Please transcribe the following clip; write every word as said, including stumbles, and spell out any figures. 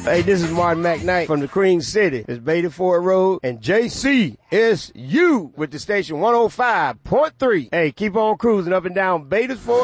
Hey, this is Martin McKnight from the Cream City. It's Beta Ford Road and J C S U with the station one oh five point three. Hey, keep on cruising up and down Beta Ford.